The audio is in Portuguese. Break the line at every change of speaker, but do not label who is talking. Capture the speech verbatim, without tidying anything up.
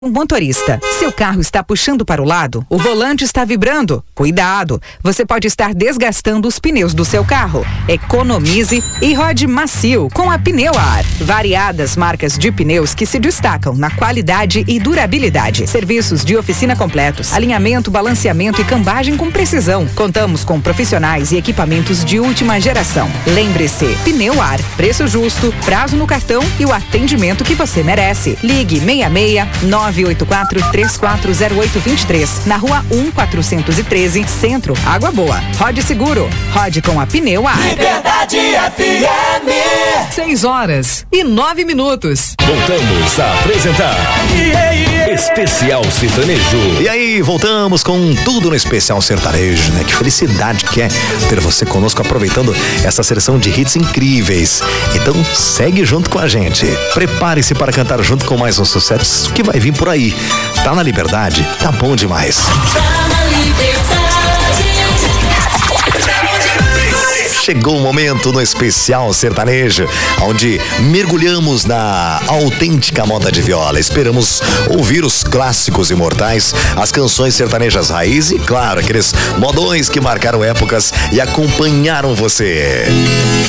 Um motorista, seu carro está puxando para o lado, o volante está vibrando. Cuidado, você pode estar desgastando os pneus do seu carro. Economize e rode macio com a Pneuar. Variadas marcas de pneus que se destacam na qualidade e durabilidade. Serviços de oficina completos, alinhamento, balanceamento e cambagem com precisão. Contamos com profissionais e equipamentos de última geração. Lembre-se, Pneuar, preço justo, prazo no cartão e o atendimento que você merece. Ligue seis seis nove oito quatro três quatro zero oito dois três, na rua um quatrocentos e treze, Centro, Água Boa. Rode seguro, rode com a Pneuar.
Liberdade F M.
Seis horas e nove minutos.
Voltamos a apresentar yeah, yeah. Especial Sertanejo.
E aí, voltamos com tudo no Especial Sertanejo, né? Que felicidade que é ter você conosco aproveitando essa seleção de hits incríveis. Então segue junto com a gente. Prepare-se para cantar junto com mais um sucesso que vai vir por aí. Tá na Liberdade? Tá bom demais.
Tá na Liberdade.
Chegou o momento no Especial Sertanejo, onde mergulhamos na autêntica moda de viola. Esperamos ouvir os clássicos imortais, as canções sertanejas raiz e, claro, aqueles modões que marcaram épocas e acompanharam você.